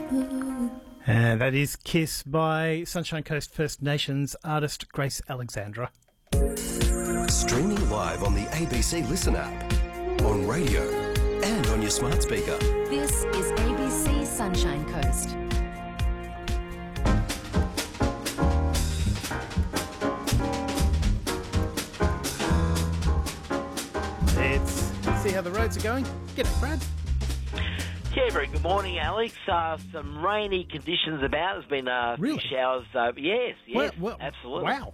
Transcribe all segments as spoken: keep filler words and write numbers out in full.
And that is Kiss by Sunshine Coast First Nations artist Grace Alexandra. Streaming live on the A B C Listen app, on radio and on your smart speaker. This is A B C Sunshine Coast. Let's see how the roads are going. G'day, Brad. Yeah, very good morning, Alex. Uh, some rainy conditions about. There's been uh, a Really? few showers. Uh, yes, yes, Well, well, absolutely. Wow.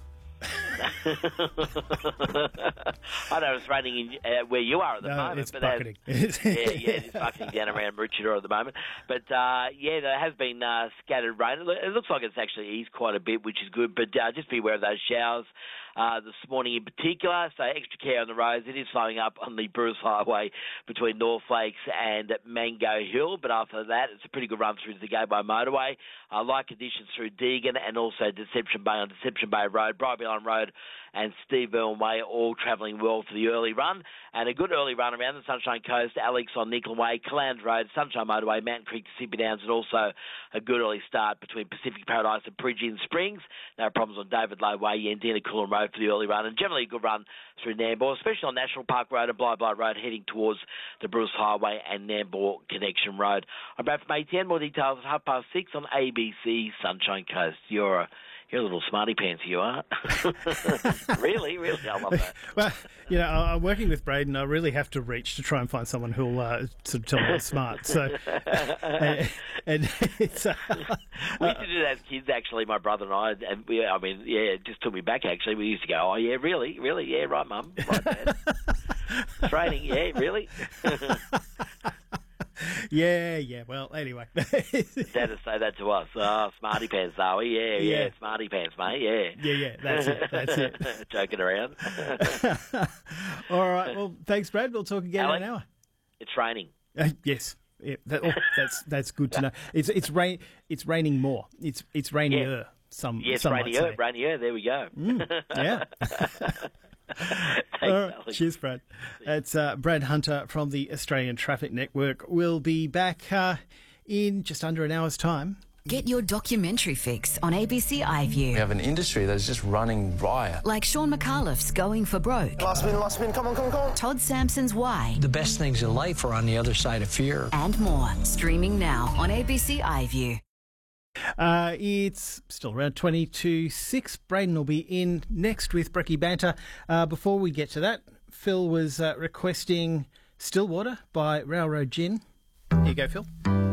I know it's raining in, uh, where you are at the No, moment. it's but bucketing. there's- yeah, yeah, it's bucketing down around Maroochydore at the moment. But, uh, yeah, there has been uh, scattered rain. It loo- it looks like it's actually eased quite a bit, which is good. But uh, just be aware of those showers uh, this morning in particular. So extra care on the roads. It is slowing up on the Bruce Highway between North Lakes and Mango Hill. But after that, it's a pretty good run through the Gateway Motorway. Uh, light conditions through Deagon and also Deception Bay on Deception Bay Road, Bribey Line Road and Steve Irwin Way, all travelling well for the early run. And a good early run around the Sunshine Coast, Alex on Nicholn Way, Calandra Road, Sunshine Motorway, Mountain Creek to Sippy Downs, and also a good early start between Pacific Paradise and Bridgend Springs. No problems on David Low Way, Yandina Coolum Road for the early run, and generally a good run through Nambour, especially on National Park Road and Bly Bly Road, heading towards the Bruce Highway and Nambour Connection Road. I'm Brad from A T N. More details at half past six on A B C Sunshine Coast. You're a You're a little smarty pants, you are. really, really, I love that. Well, you know, I- I'm working with Braden. I really have to reach to try and find someone who'll uh, sort of tell me I'm smart. So, and, and it's uh, We used to do that as kids, actually, my brother and I, and we, I mean, yeah, it just took me back, actually. We used to go, oh, yeah, really, really, yeah, right, Mum, right, Dad. Training, yeah, really. yeah, yeah. Well, anyway, Dad would say that to us. Oh, smarty pants, are we? Yeah, yeah, Yeah. smarty pants, mate, yeah. yeah, yeah. That's it. That's it. Joking around. All right. Well, thanks, Brad. We'll talk again Alex? in an hour. It's raining. Uh, yes. Yeah, that, oh, that's that's good to know. It's it's rain. It's raining more. It's it's rainier. Some Yes, some might rainier, say. rainier, there we go. Yeah. Thanks, All right. Alex. Cheers, Brad. It's uh, Brad Hunter from the Australian Traffic Network. We'll be back uh, in just under an hour's time. Get your documentary fix on A B C iView. We have an industry that is just running riot. Like Sean McAuliffe's Going for Broke, Last spin, last spin, come on, come on, come on. Todd Sampson's Why, The best things in life are on the other side of fear. and more. Streaming now on A B C iView. Uh, it's still around twenty to six. Braden will be in next with Brecky Banter. Uh, before we get to that, Phil was uh, requesting Stillwater by Railroad Gin. Here you go, Phil.